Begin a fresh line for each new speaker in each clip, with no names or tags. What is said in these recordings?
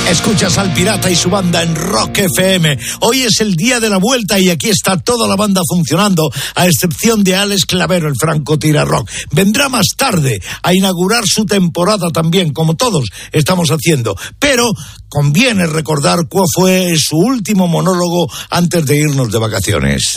Escuchas al Pirata y su banda en Rock FM. Hoy es el día de la vuelta y aquí está toda la banda funcionando, a excepción de Alex Clavero, el francotira rock. Vendrá más tarde a inaugurar su temporada también, como todos estamos haciendo. Pero conviene recordar cuál fue su último monólogo antes de irnos de vacaciones.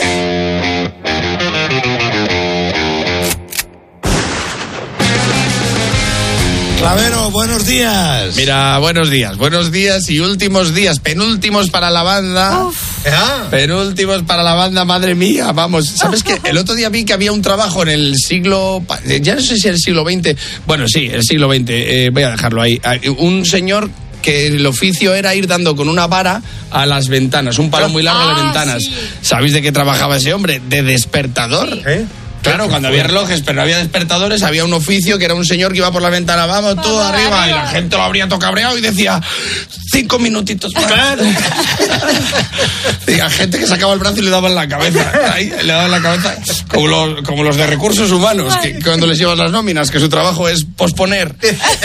Clavero, buenos días.
Mira, buenos días y últimos días, penúltimos para la banda. Penúltimos para la banda, madre mía, vamos. ¿Sabes qué? El otro día vi que había un trabajo en el siglo, ya no sé si el siglo XX, bueno, sí, el siglo XX, voy a dejarlo ahí. Un señor que el oficio era ir dando con una vara a las ventanas, un palo muy largo a las ventanas. Sí. ¿Sabéis de qué trabajaba ese hombre? De despertador. Sí. Claro, cuando había relojes pero no había despertadores, había un oficio que era un señor que iba por la ventana, vamos, tú arriba, y la gente lo habría tocabreado y decía, 5 minutitos más. Claro. Y la gente que sacaba el brazo y le daban la cabeza, ahí, le daban la cabeza, como los de recursos humanos, que cuando les llevas las nóminas, que su trabajo es posponer.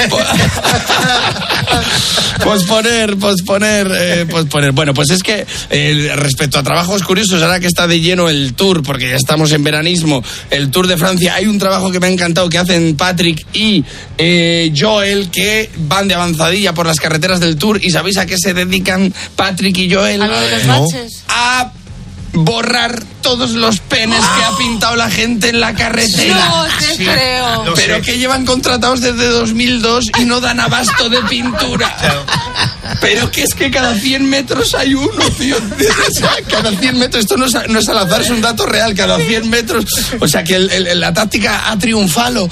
Posponer. Bueno, pues es que respecto a trabajos curiosos, ahora que está de lleno el tour, porque ya estamos en veranismo, el Tour de Francia, hay un trabajo que me ha encantado que hacen Patrick y Joel, que van de avanzadilla por las carreteras del Tour. ¿Y sabéis a qué se dedican Patrick y Joel?
A lo de los baches.
A borrar todos los penes que ha pintado la gente en la carretera.
No te creo.
Pero que llevan contratados desde 2002 y no dan abasto de pintura. Pero que es que cada 100 metros hay uno, tío. O sea, cada 100 metros, esto no es al azar, es un dato real, cada 100 metros. O sea, que la táctica ha triunfado.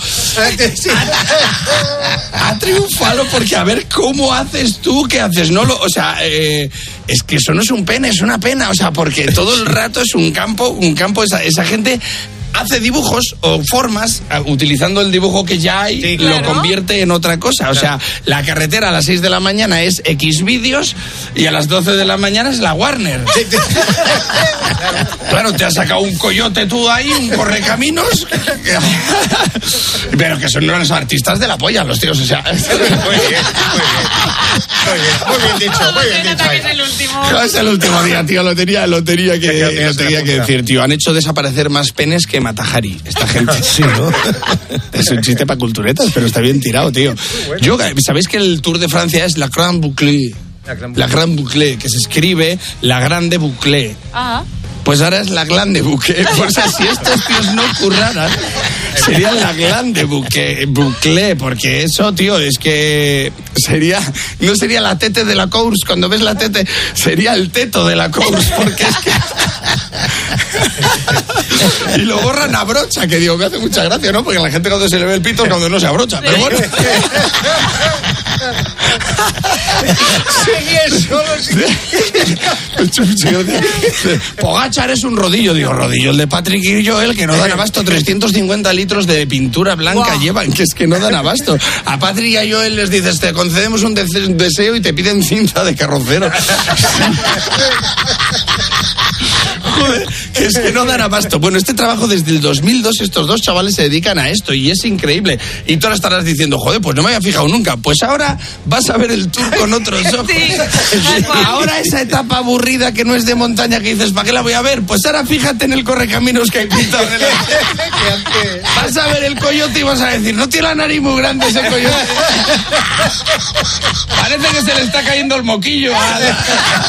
Ha triunfado porque a ver cómo haces tú, qué haces, ¿no? O sea, es que eso no es un pene, es una pena. O sea, porque todo el rato es un campo, esa gente hace dibujos o formas utilizando el dibujo que ya hay, sí, claro, lo convierte en otra cosa. O sea, la carretera a las 6 de la mañana es X vídeos y a las 12 de la mañana es la Warner. Claro, te has sacado un coyote tú ahí, un correcaminos. Pero que son unos artistas de la polla, los tíos. O sea,
muy bien dicho.
Es el último.
Es el último día, tío. Lo tenía que decir, tío. Han hecho desaparecer más penes que Matajari, esta gente.
Sí, ¿no?
Es un chiste para culturetas, pero está bien tirado, tío. Bueno. ¿Sabéis que el Tour de Francia es la Grande Boucle? La Grande Boucle, que se escribe la Grande Boucle.
Ajá.
Pues ahora es la Grande Boucle. O sea, si estos tíos no curraran, sería la Grande Boucle, porque eso, tío, es que no sería la tete de la course. Cuando ves la tete, sería el teto de la course, porque es que... Y lo borran a brocha, que digo, me hace mucha gracia, ¿no? Porque a la gente cuando se le ve el pito es cuando no se abrocha. Pero bueno. Pogačar es un rodillo. Digo, rodillo el de Patrick y Joel, que no dan abasto. 350 litros de pintura blanca llevan, que es que no dan abasto. A Patrick y a Joel les dices, te concedemos un deseo y te piden cinta de carrocero. Joder, que es que no dan abasto. Bueno, este trabajo desde el 2002, estos dos chavales se dedican a esto y es increíble. Y tú ahora estarás diciendo, joder, pues no me había fijado nunca. Pues ahora vas a ver el Tour con otros ojos. Sí. Ahora esa etapa aburrida que no es de montaña que dices, ¿para qué la voy a ver? Pues ahora fíjate en el correcaminos que hay pintado. Vas a ver el coyote y vas a decir, no tiene la nariz muy grande ese coyote. Parece que se le está cayendo el moquillo.